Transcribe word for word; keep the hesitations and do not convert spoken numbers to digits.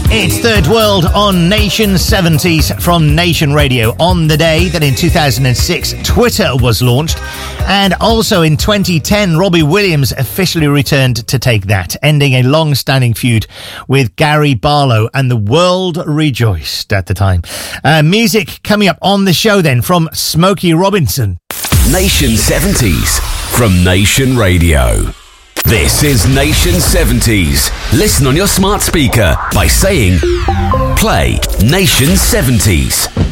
It's Third World on Nation seventies from Nation Radio, on the day that in two thousand six Twitter was launched. And also in twenty ten, Robbie Williams officially returned to Take That, ending a long-standing feud with Gary Barlow, and the world rejoiced at the time. Uh, music coming up on the show then from Smokey Robinson. Nation seventies from Nation Radio. This is Nation seventies. Listen on your smart speaker by saying, play Nation seventies.